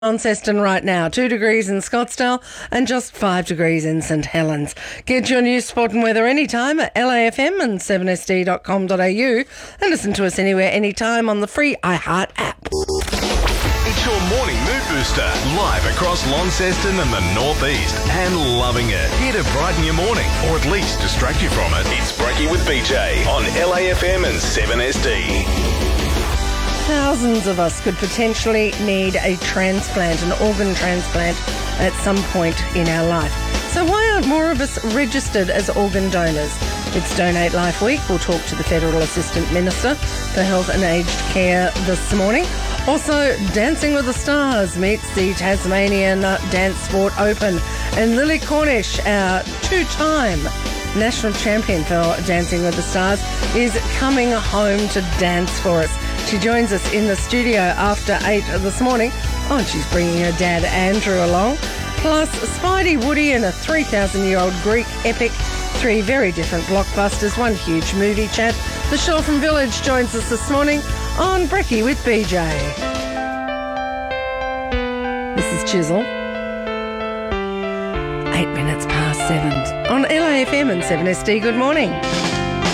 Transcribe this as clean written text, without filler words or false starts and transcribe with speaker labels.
Speaker 1: Launceston right now, 2 degrees in Scottsdale and just 5 degrees in St Helens. Get your news, sport and weather anytime at LAFM and 7sd.com.au and listen to us anywhere, anytime on the free iHeart app.
Speaker 2: It's your morning mood booster, live across Launceston and the Northeast, and loving it. Here to brighten your morning, or at least distract you from it. It's Brekkie with BJ on LAFM and 7SD.
Speaker 1: Thousands of us could potentially need a transplant, an organ transplant, at some point in our life. So why aren't more of us registered as organ donors? It's Donate Life Week. We'll talk to the Federal Assistant Minister for Health and Aged Care this morning. Also, Dancing with the Stars meets the Tasmanian Dance Sport Open. And Lily Cornish, our two-time national champion for Dancing with the Stars, is coming home to dance for us. She joins us in the studio after 8 this morning. Oh, and she's bringing her dad Andrew along. Plus, Spidey, Woody and a 3,000-year-old Greek epic. 3 very different blockbusters, 1 huge movie chat. The Shelford Village joins us this morning on Brekkie with BJ. This is Chisel. 8 minutes past 7 on LAFM and 7SD. Good morning.